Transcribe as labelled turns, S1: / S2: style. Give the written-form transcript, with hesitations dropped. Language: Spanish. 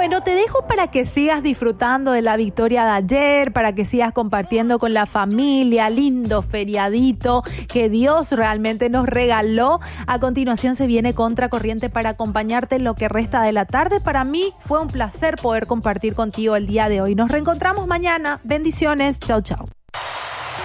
S1: Bueno, te dejo para que sigas disfrutando de la victoria de ayer, para que sigas compartiendo con la familia, lindo feriadito que Dios realmente nos regaló. A continuación se viene Contracorriente para acompañarte en lo que resta de la tarde. Para mí fue un placer poder compartir contigo el día de hoy. Nos reencontramos mañana. Bendiciones. Chau, chau.